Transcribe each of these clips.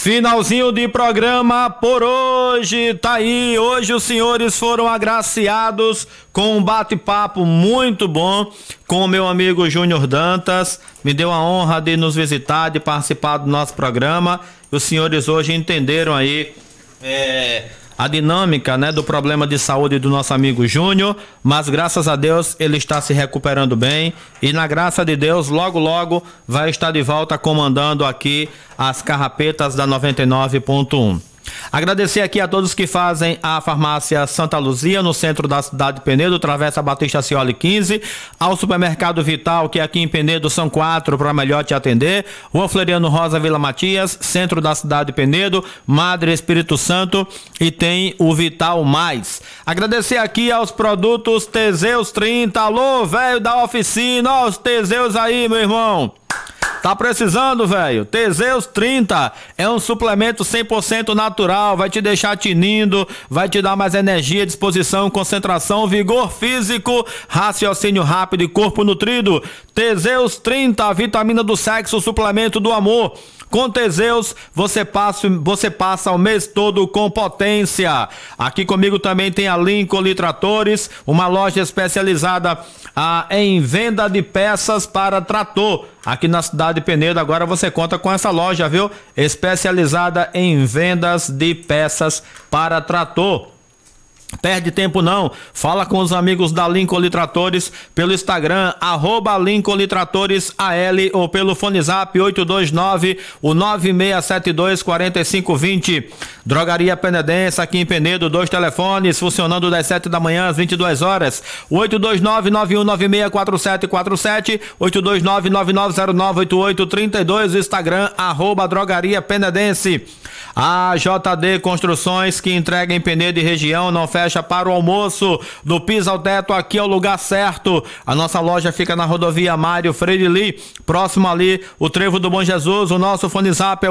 Finalzinho de programa por hoje, tá aí. Hoje os senhores foram agraciados com um bate-papo muito bom com o meu amigo Júnior Dantas. Me deu a honra de nos visitar, de participar do nosso programa. Os senhores hoje entenderam aí a dinâmica, né, do problema de saúde do nosso amigo Júnior, mas graças a Deus ele está se recuperando bem e na graça de Deus logo logo vai estar de volta comandando aqui as carrapetas da 99.1. Agradecer aqui a todos que fazem a farmácia Santa Luzia no centro da cidade de Penedo, Travessa Batista Cioli 15, ao supermercado Vital, que aqui em Penedo são 4 para melhor te atender, Rua Floriano Rosa, Vila Matias, centro da cidade de Penedo, Madre Espírito Santo e tem o Vital Mais. Agradecer aqui aos produtos Teseus 30, alô velho da oficina, ó os Teseus aí meu irmão. Tá precisando, velho? Teseus 30 é um suplemento 100% natural, vai te deixar tinindo, vai te dar mais energia, disposição, concentração, vigor físico, raciocínio rápido e corpo nutrido. Teseus 30, a vitamina do sexo, o suplemento do amor. Com Teseus, você passa o mês todo com potência. Aqui comigo também tem a Lincoln Tratores, uma loja especializada em venda de peças para trator. Aqui na cidade de Penedo, agora você conta com essa loja, viu? Especializada em vendas de peças para trator. Perde tempo não, fala com os amigos da Lincoln Tratores pelo Instagram, @LincolnTratoresAL ou pelo fone zap 829-9672-4520. Drogaria Penedense aqui em Penedo, 2 telefones, funcionando das 7 da manhã às 22 horas, 829-9196-4747, 829-9909-8832, Instagram, @Drogaria Penedense. A JD Construções, que entrega em Penedo e região, não fecha para o almoço. Do piso ao teto, aqui é o lugar certo. A nossa loja fica na rodovia Mário Freire Lee, próximo ali o Trevo do Bom Jesus. O nosso fone zap é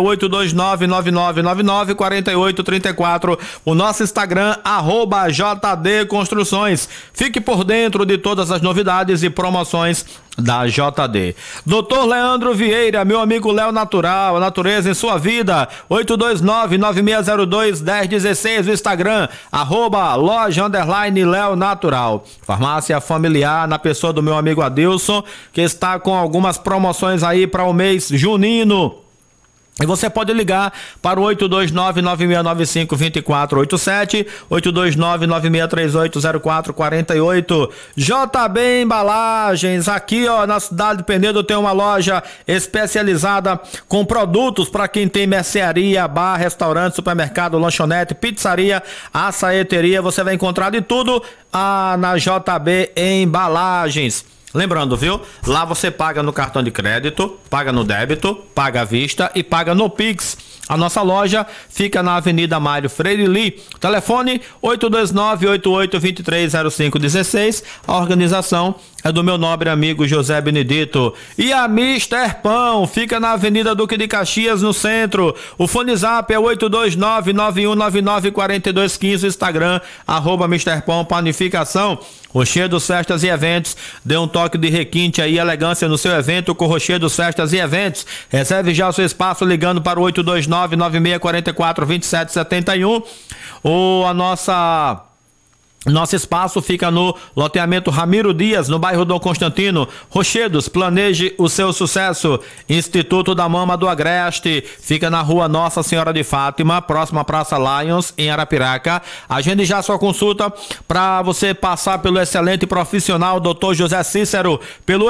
829-9999-4834. O nosso Instagram, @JD Construções. Fique por dentro de todas as novidades e promoções da JD. Dr. Leandro Vieira, meu amigo Léo Natural, a natureza em sua vida, 829-9602-1016, o Instagram, @loja_Léo Natural. Farmácia familiar, na pessoa do meu amigo Adilson, que está com algumas promoções aí para o mês junino. E você pode ligar para o 829-9695-2487, 829-9638-0448. JB Embalagens, aqui ó, na cidade de Penedo tem uma loja especializada com produtos para quem tem mercearia, bar, restaurante, supermercado, lanchonete, pizzaria, açaeteria. Você vai encontrar de tudo na JB Embalagens. Lembrando, viu? Lá você paga no cartão de crédito, paga no débito, paga à vista e paga no Pix. A nossa loja fica na Avenida Mário Freire Lee. Telefone 829-8823-0516. A organização é do meu nobre amigo José Benedito. E a Mister Pão fica na Avenida Duque de Caxias, no centro. O fone zap é 829-9199-4215. Instagram, @Mister Pão Panificação. Rocher dos Festas e Eventos, dê um toque de requinte aí, elegância no seu evento com Rocher dos Festas e Eventos. Reserve já o seu espaço ligando para o 829-9644-2771 ou Nosso espaço fica no loteamento Ramiro Dias, no bairro Dom Constantino. Rochedos, planeje o seu sucesso. Instituto da Mama do Agreste, fica na rua Nossa Senhora de Fátima, próxima à Praça Lions, em Arapiraca. Agende já sua consulta para você passar pelo excelente profissional Dr. José Cícero, pelo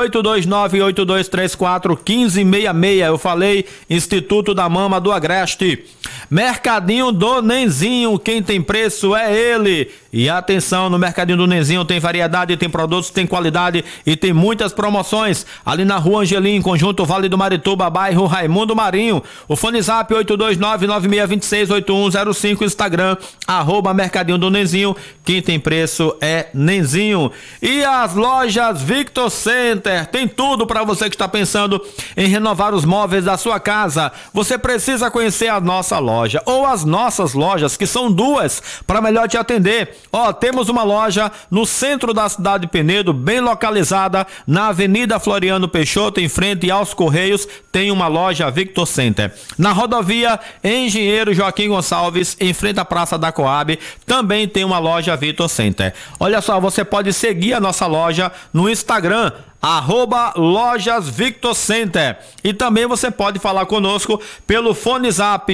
829-8234-1566. Eu falei Instituto da Mama do Agreste. Mercadinho do Nenzinho, quem tem preço é ele. E atenção, no Mercadinho do Nenzinho tem variedade, tem produtos, tem qualidade e tem muitas promoções. Ali na Rua Angelim, Conjunto Vale do Marituba, bairro Raimundo Marinho. O fone zap 829-9626-8105, Instagram, @Mercadinho do Nenzinho. Quem tem preço é Nenzinho. E as lojas Victor Center, tem tudo para você que está pensando em renovar os móveis da sua casa. Você precisa conhecer a nossa loja ou as nossas lojas, que são duas, para melhor te atender. Ó, tem Temos uma loja no centro da cidade de Penedo, bem localizada na Avenida Floriano Peixoto, em frente aos Correios, tem uma loja Victor Center. Na rodovia Engenheiro Joaquim Gonçalves, em frente à Praça da Coab, também tem uma loja Victor Center. Olha só, você pode seguir a nossa loja no Instagram, @Lojas Victor Center. E também você pode falar conosco pelo fone zap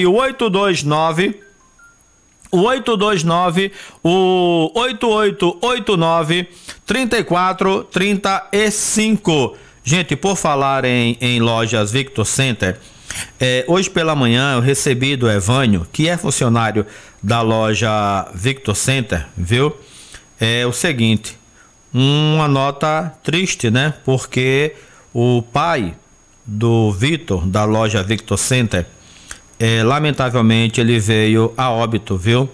8889. Gente, por falar em Lojas Victor Center, hoje pela manhã eu recebi do Evânio, que é funcionário da loja Victor Center, viu? É o seguinte, uma nota triste, né? Porque o pai do Vitor, da loja Victor Center, lamentavelmente ele veio a óbito, viu?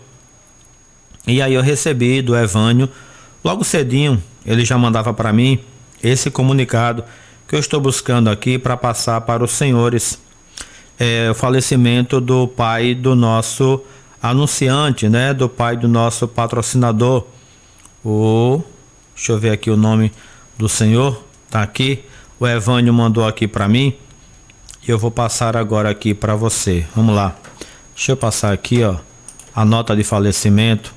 E aí eu recebi do Evânio, logo cedinho, ele já mandava para mim esse comunicado que eu estou buscando aqui para passar para os senhores. O falecimento do pai do nosso anunciante, né? Do pai do nosso patrocinador, deixa eu ver aqui o nome do senhor, tá aqui, o Evânio mandou aqui para mim, e eu vou passar agora aqui para você. Vamos lá, deixa eu passar aqui, ó, a nota de falecimento.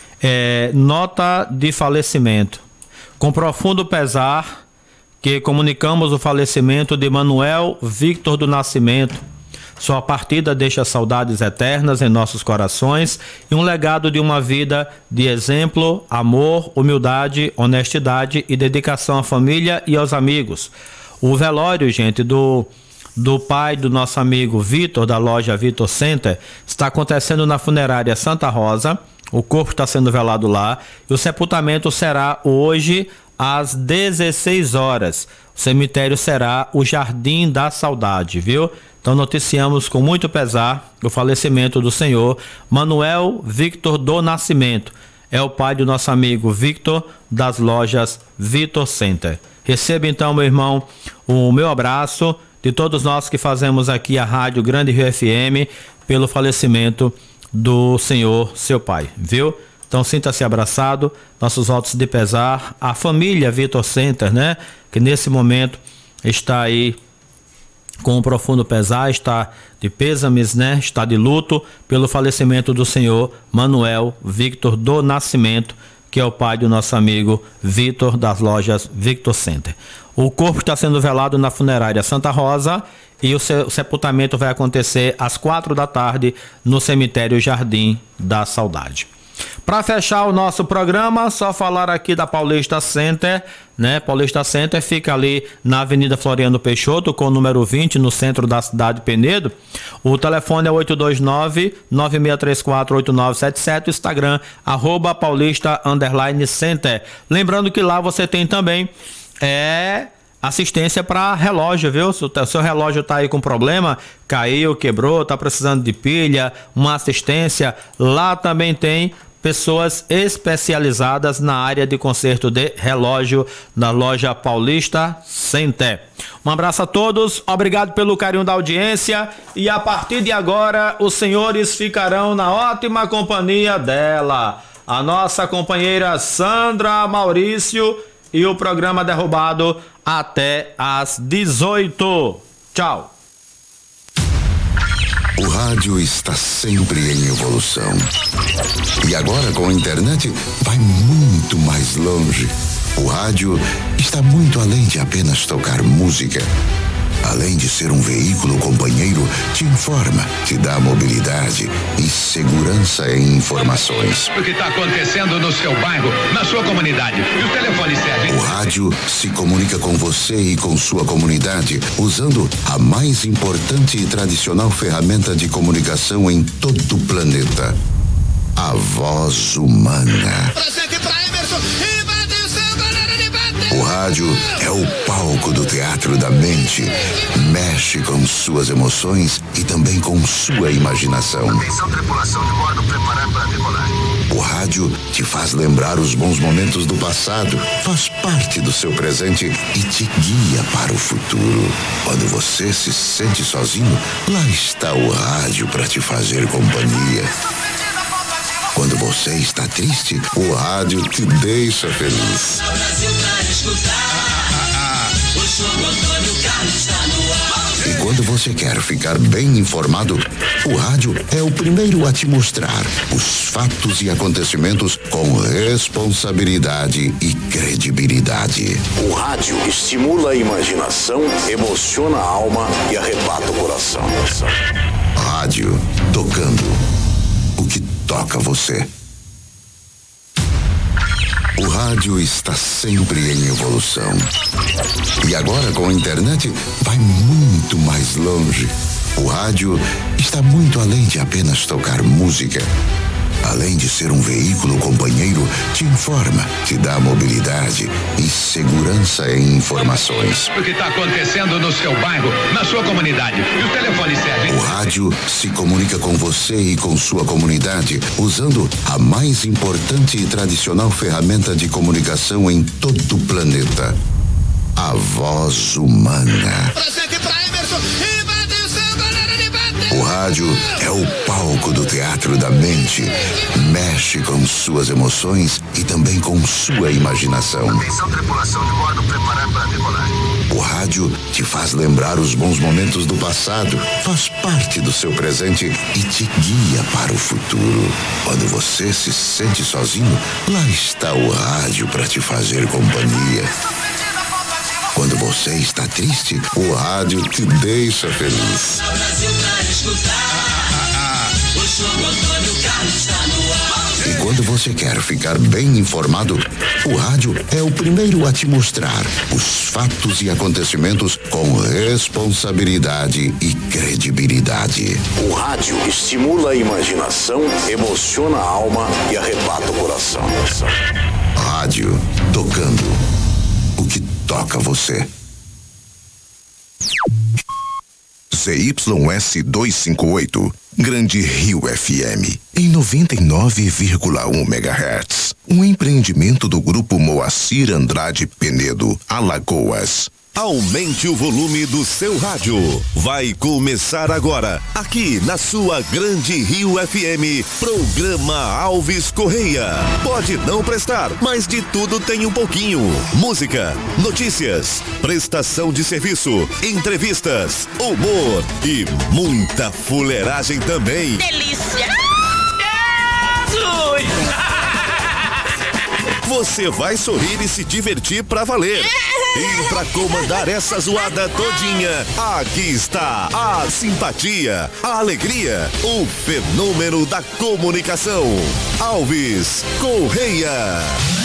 Nota de falecimento. Com profundo pesar que comunicamos o falecimento de Manuel Victor do Nascimento. Sua partida deixa saudades eternas em nossos corações e um legado de uma vida de exemplo, amor, humildade, honestidade e dedicação à família e aos amigos. O velório, gente, do pai do nosso amigo Vitor, da loja Victor Center, está acontecendo na funerária Santa Rosa. O corpo está sendo velado lá e o sepultamento será hoje às 16 horas. O cemitério será o Jardim da Saudade, viu? Então noticiamos com muito pesar o falecimento do senhor Manuel Victor do Nascimento. É o pai do nosso amigo Victor, das lojas Victor Center. Receba então, meu irmão, o meu abraço de todos nós que fazemos aqui a Rádio Grande Rio FM pelo falecimento do senhor, seu pai, viu? Então sinta-se abraçado, nossos votos de pesar, a família Victor Center, né? Que nesse momento está aí com um profundo pesar, está de pêsames, né? Está de luto pelo falecimento do senhor Manuel Victor do Nascimento, que é o pai do nosso amigo Vitor, das lojas Victor Center. O corpo está sendo velado na funerária Santa Rosa e o sepultamento vai acontecer às 4 da tarde no cemitério Jardim da Saudade. Para fechar o nosso programa, só falar aqui da Paulista Center, né? Paulista Center fica ali na Avenida Floriano Peixoto, com o número 20, no centro da cidade de Penedo. O telefone é 829-9634-8977, Instagram, @Paulista_Center. Lembrando que lá você tem também assistência para relógio, viu? Se o seu relógio tá aí com problema, caiu, quebrou, tá precisando de pilha, uma assistência, lá também tem pessoas especializadas na área de conserto de relógio na loja Paulista Center. Um abraço a todos, obrigado pelo carinho da audiência e a partir de agora os senhores ficarão na ótima companhia dela, a nossa companheira Sandra Maurício, e o programa Derrubado até às 18. Tchau. O rádio está sempre em evolução. E agora com a internet vai muito mais longe. O rádio está muito além de apenas tocar música. Além de ser um veículo companheiro, te informa, te dá mobilidade e segurança em informações. O que está acontecendo no seu bairro, na sua comunidade. E os telefones servem. O rádio se comunica com você e com sua comunidade usando a mais importante e tradicional ferramenta de comunicação em todo o planeta: a voz humana. Presente para Emerson. O rádio é o palco do teatro da mente. Mexe com suas emoções e também com sua imaginação. Atenção, tripulação de bordo, preparar para decolar. O rádio te faz lembrar os bons momentos do passado, faz parte do seu presente e te guia para o futuro. Quando você se sente sozinho, lá está o rádio para te fazer companhia. Quando você está triste, o rádio te deixa feliz. E quando você quer ficar bem informado, o rádio é o primeiro a te mostrar os fatos e acontecimentos com responsabilidade e credibilidade. O rádio estimula a imaginação, emociona a alma e arrebata o coração. Rádio tocando o que toca você. O rádio está sempre em evolução. E agora com a internet vai muito mais longe. O rádio está muito além de apenas tocar música. Além de ser um veículo companheiro, te informa, te dá mobilidade e segurança em informações. O que está acontecendo no seu bairro, na sua comunidade. E os telefones servem. O rádio se comunica com você e com sua comunidade usando a mais importante e tradicional ferramenta de comunicação em todo o planeta: a voz humana. O rádio é o palco do teatro da mente. Mexe com suas emoções e também com sua imaginação. Atenção, tripulação de bordo, preparar para decolar. O rádio te faz lembrar os bons momentos do passado, faz parte do seu presente e te guia para o futuro. Quando você se sente sozinho, lá está o rádio para te fazer companhia. Quando você está triste, o rádio te deixa feliz. E quando você quer ficar bem informado, o rádio é o primeiro a te mostrar os fatos e acontecimentos com responsabilidade e credibilidade. O rádio estimula a imaginação, emociona a alma e arrebata o coração. Rádio tocando o que toca você. ZYS 258, Grande Rio FM, em 99,1 MHz. Um empreendimento do Grupo Moacir Andrade Penedo, Alagoas. Aumente o volume do seu rádio. Vai começar agora, aqui na sua Grande Rio FM, programa Alves Correia. Pode não prestar, mas de tudo tem um pouquinho. Música, notícias, prestação de serviço, entrevistas, humor e muita fuleiragem também. Delícia! Você vai sorrir e se divertir pra valer. E pra comandar essa zoada todinha, aqui está a simpatia, a alegria, o fenômeno da comunicação. Alves Correia.